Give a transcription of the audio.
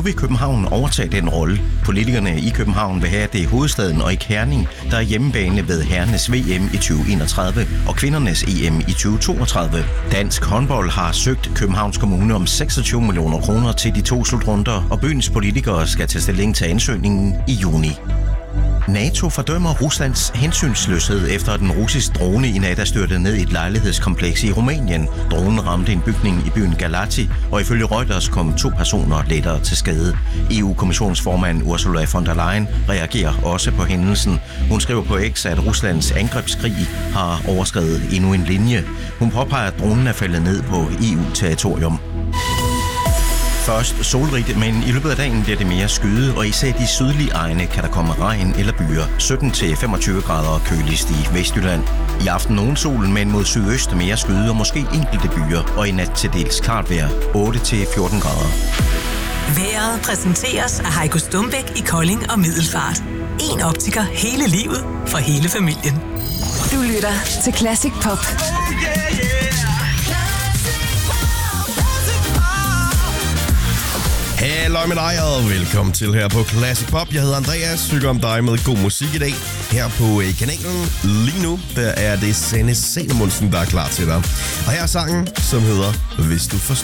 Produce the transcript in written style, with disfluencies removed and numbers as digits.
vil København overtage den rolle. Politikerne i København vil have, at det er hovedstaden og ikke Herning, der er hjemmebane ved herrenes VM i 2031 og kvindernes EM i 2032. Dansk håndbold har søgt Københavns Kommune om 26 millioner kroner til de 2 slutrunder, og byens politikere skal tage stilling til ansøgningen i juni. NATO fordømmer Ruslands hensynsløshed efter at den russiske drone i nat er styrtet ned i et lejlighedskompleks i Rumænien. Dronen ramte en bygning i byen Galați, og ifølge Reuters kom 2 personer lettere til skade. EU-kommissionsformand Ursula von der Leyen reagerer også på hændelsen. Hun skriver på X, at Ruslands angrebskrig har overskredet endnu en linje. Hun påpeger, at dronen er faldet ned på EU-territorium. Først solrigt, men i løbet af dagen bliver det mere skyde, og især de sydlige egne kan der komme regn eller byer. 17-25 grader køligst i Vestjylland. I aften nogen sol, men mod sydøst mere skyde og måske enkelte byer, og i nat til dels klart vejr 8-14 grader. Vejret præsenteres af Heiko Stumbæk i Kolding og Middelfart. En optiker hele livet for hele familien. Du lytter til Classic Pop. Halløj med dig, og velkommen til her på Classic Pop. Jeg hedder Andreas, synger om dig med god musik i dag. Her på kanalen lige nu, der er det Sanne Salomonsen, der er klar til dig. Og her er sangen, som hedder Hvis du forstår.